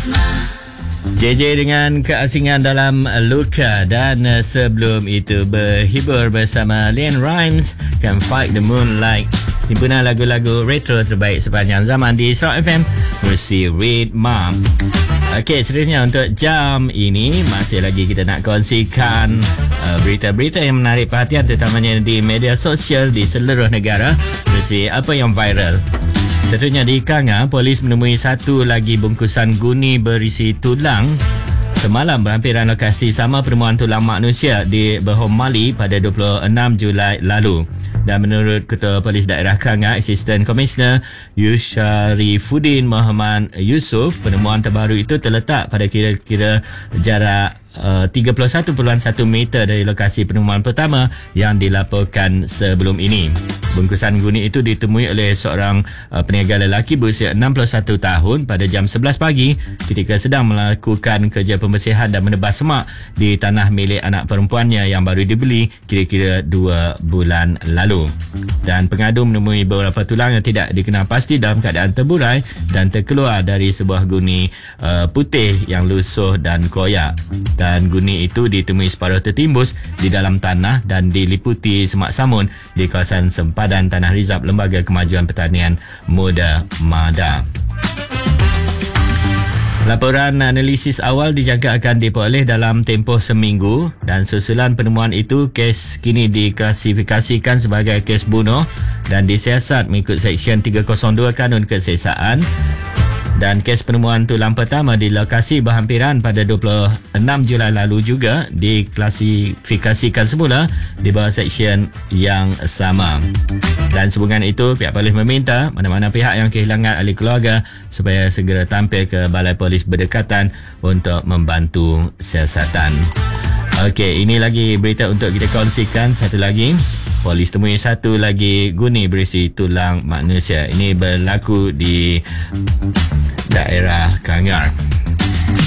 JJ dengan keasingan dalam luka, dan sebelum itu berhibur bersama Leanne Rimes, Can Fight the Moonlight. Himpunan lagu-lagu retro terbaik sepanjang zaman di Sarawak FM bersama Red Mom. Okey, seterusnya untuk jam ini masih lagi kita nak kongsikan berita-berita yang menarik perhatian, terutamanya di media sosial di seluruh negara bersama apa yang viral. Seterusnya di Kanga, polis menemui satu lagi bungkusan guni berisi tulang semalam berhampiran lokasi sama penemuan tulang manusia di Berhom Mali pada 26 Julai lalu. Dan menurut Ketua Polis Daerah Kanga, Assistant Commissioner Yusharifuddin Muhammad Yusof, penemuan terbaru itu terletak pada kira-kira jarak 31.1 meter dari lokasi penemuan pertama yang dilaporkan sebelum ini. Bungkusan guni itu ditemui oleh seorang peniaga lelaki berusia 61 tahun pada jam 11 pagi ketika sedang melakukan kerja pembersihan dan menebas semak di tanah milik anak perempuannya yang baru dibeli kira-kira 2 bulan lalu. Dan pengadu menemui beberapa tulang yang tidak dikenal pasti dalam keadaan terburai dan terkeluar dari sebuah guni putih yang lusuh dan koyak. Dan guni itu ditemui separuh tertimbus di dalam tanah dan diliputi semak samun di kawasan sempadan Tanah Rizab Lembaga Kemajuan Pertanian Muda MADA. Laporan analisis awal dijangka akan diperoleh dalam tempoh seminggu, dan susulan penemuan itu, kes kini diklasifikasikan sebagai kes bunuh dan disiasat mengikut Seksyen 302 Kanun Keseksaan. Dan kes penemuan tulang pertama di lokasi berhampiran pada 26 Julai lalu juga diklasifikasikan semula di bawah seksyen yang sama. Dan sehubungan itu, pihak polis meminta mana-mana pihak yang kehilangan ahli keluarga supaya segera tampil ke balai polis berdekatan untuk membantu siasatan. Okey, ini lagi berita untuk kita kongsikan. Satu lagi, polis temui satu lagi guni berisi tulang manusia. Ini berlaku di daerah Kangar.